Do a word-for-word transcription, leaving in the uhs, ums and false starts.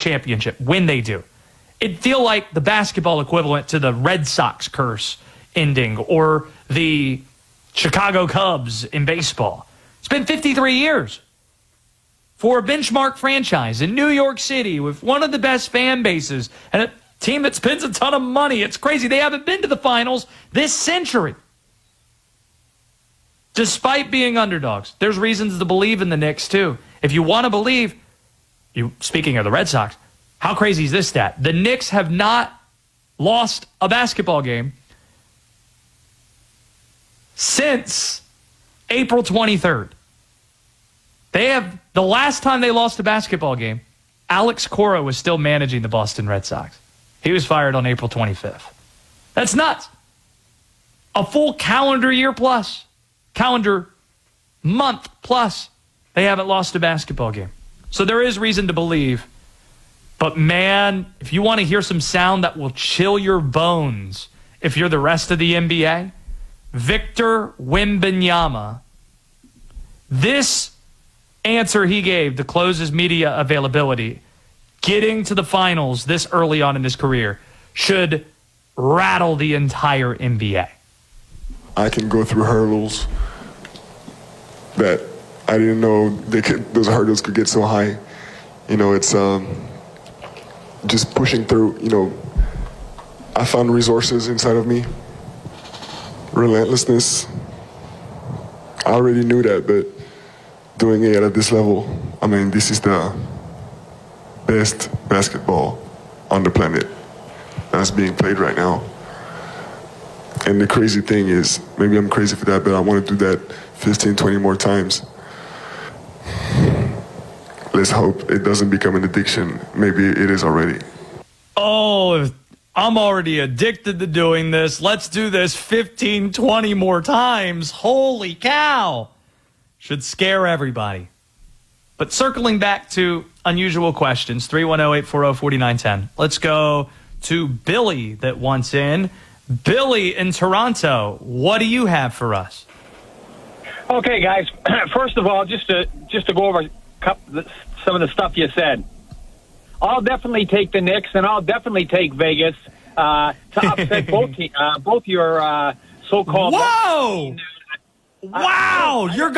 championship when they do. It'd feel like the basketball equivalent to the Red Sox curse ending or the Chicago Cubs in baseball. It's been fifty-three years for a benchmark franchise in New York City with one of the best fan bases and a team that spends a ton of money. It's crazy. They haven't been to the finals this century. Despite being underdogs, there's reasons to believe in the Knicks, too. If you want to believe, you speaking of the Red Sox, how crazy is this stat? The Knicks have not lost a basketball game since April twenty-third. They have, the last time they lost a basketball game, Alex Cora was still managing the Boston Red Sox. He was fired on April twenty-fifth. That's nuts. A full calendar year plus, calendar month plus, they haven't lost a basketball game. So there is reason to believe. But man, if you want to hear some sound that will chill your bones, if you're the rest of the N B A, Victor Wembanyama, this answer he gave to close his media availability, getting to the finals this early on in his career, should rattle the entire N B A. I can go through hurdles that I didn't know they could, those hurdles could get so high. You know, it's um, just pushing through. You know, I found resources inside of me, relentlessness. I already knew that, but doing it at this level, I mean, this is the best basketball on the planet that's being played right now. And the crazy thing is, maybe I'm crazy for that, but I want to do that fifteen, twenty more times. Let's hope it doesn't become an addiction. Maybe it is already. Oh, I'm already addicted to doing this. Let's do this fifteen, twenty more times. Holy cow. Should scare everybody. But circling back to unusual questions, three one zero, eight four zero, four nine one zero. Let's go to Billy that wants in. Billy in Toronto, what do you have for us? Okay, guys. First of all, just to just to go over some of the stuff you said, I'll definitely take the Knicks, and I'll definitely take Vegas uh, to upset both te- uh, both your uh, so-called. Whoa! Wow, you're.